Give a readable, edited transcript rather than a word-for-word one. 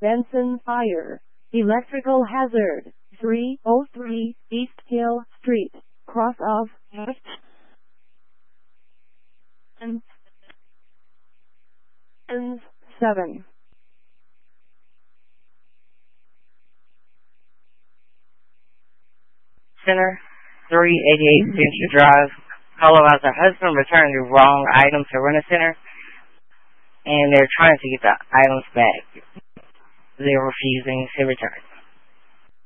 Benson Fire. Electrical hazard. 303 East Hill Street. Cross off. And 7. Center, 388 Century Drive. Hello, as a husband returned the wrong items to Rent-A-Center, and they're trying to get the items back. They're refusing to return.